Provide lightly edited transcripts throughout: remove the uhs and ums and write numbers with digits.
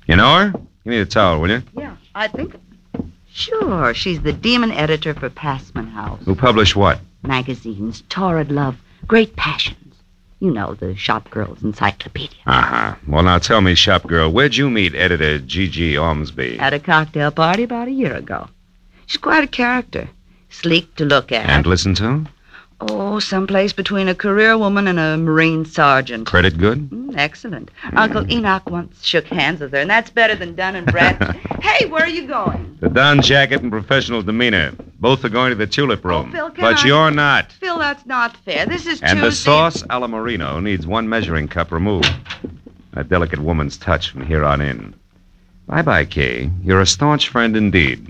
You know her? Give me the towel, will you? Yeah, I think... Sure, she's the demon editor for Passman House. Who published what? Magazines, Torrid Love, Great Passions. You know, the shop girl's encyclopedia. Uh-huh. Well, now tell me, shop girl, where'd you meet editor G.G. Ormsby? At a cocktail party about a year ago. She's quite a character. Sleek to look at. And listen to? Oh, someplace between a career woman and a Marine sergeant. Credit good? Excellent. Uncle Enoch once shook hands with her, and that's better than Dun and Brad. Hey, where are you going? The Don jacket and professional demeanor. Both are going to the Tulip Room. Phil, but you're not. Phil, that's not fair. This is And Tuesday. the sauce a la Marino needs one measuring cup removed. A delicate woman's touch from here on in. Bye-bye, Kay. You're a staunch friend indeed.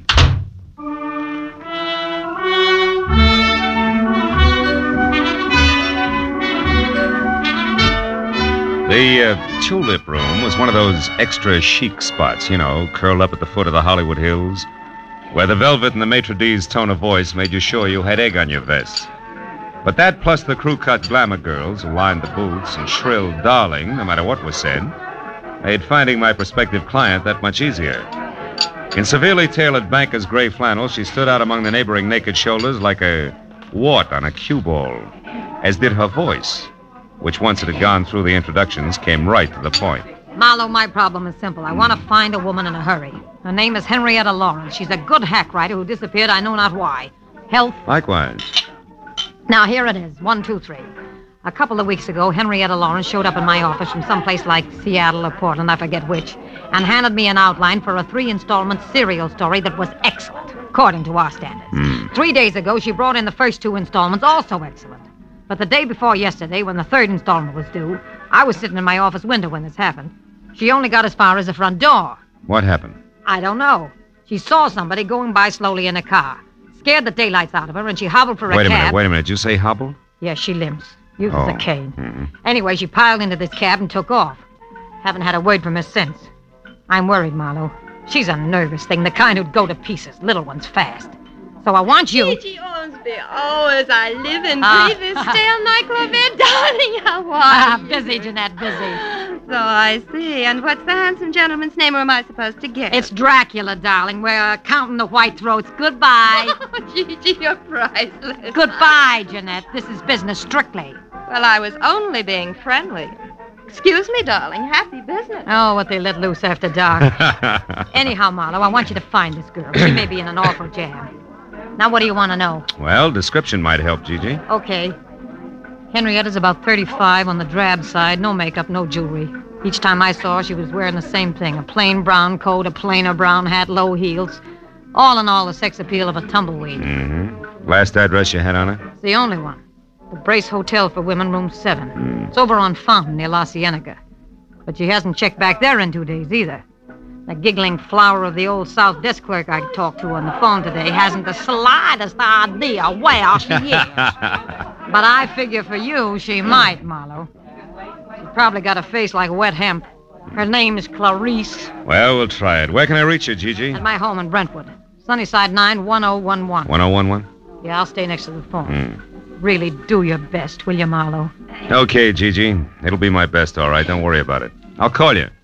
The Tulip Room was one of those extra chic spots, you know, curled up at the foot of the Hollywood Hills, where the velvet and the maitre d's tone of voice made you sure you had egg on your vest. But that plus the crew-cut glamour girls who lined the booths and shrilled darling no matter what was said made finding my prospective client that much easier. In severely tailored banker's gray flannel, she stood out among the neighboring naked shoulders like a wart on a cue ball, as did her voice, which once it had gone through the introductions, came right to the point. Marlowe, my problem is simple. I want to find a woman in a hurry. Her name is Henrietta Lawrence. She's a good hack writer who disappeared I know not why. Health. Likewise. Now, here it is. 1, 2, 3. A couple of weeks ago, Henrietta Lawrence showed up in my office from someplace like Seattle or Portland, I forget which, and handed me an outline for a 3-installment serial story that was excellent, according to our standards. 3 days ago, she brought in the first 2 installments, also excellent. But the day before yesterday, when the 3rd installment was due, I was sitting in my office window when this happened. She only got as far as the front door. What happened? I don't know. She saw somebody going by slowly in a car. Scared the daylights out of her, and she hobbled for a cab. Wait a minute. Did you say hobble? Yes, she limps. Uses a cane. Mm-hmm. Anyway, she piled into this cab and took off. Haven't had a word from her since. I'm worried, Marlowe. She's a nervous thing, the kind who'd go to pieces, little ones fast. So I want you... G.G. Ormsby, as I live and breathe this stale nightclub bed, darling, how are you? Busy, Jeanette, busy. So I see. And what's the handsome gentleman's name, or am I supposed to guess? It's Dracula, darling. We're counting the white throats. Goodbye. Oh, G.G., you're priceless. Goodbye, Jeanette. This is business strictly. Well, I was only being friendly. Excuse me, darling. Happy business. Oh, what they let loose after dark. Anyhow, Marlowe, I want you to find this girl. She may be in an awful jam. Now, what do you want to know? Well, description might help, Gigi. Okay. Henrietta's about 35 on the drab side. No makeup, no jewelry. Each time I saw her, she was wearing the same thing. A plain brown coat, a plainer brown hat, low heels. All in all, the sex appeal of a tumbleweed. Mm-hmm. Last address you had on her? It's the only one. The Brace Hotel for Women, room 7. It's over on Fountain near La Cienega. But she hasn't checked back there in 2 days either. The giggling flower of the old South desk clerk I talked to on the phone today hasn't the slightest idea where she is. But I figure for you, she might, Marlowe. She's probably got a face like wet hemp. Her name is Clarice. Well, we'll try it. Where can I reach you, Gigi? At my home in Brentwood. Sunnyside 9, 1011. 1011? Yeah, I'll stay next to the phone. Really do your best, will you, Marlowe? Okay, Gigi. It'll be my best, all right. Don't worry about it. I'll call you.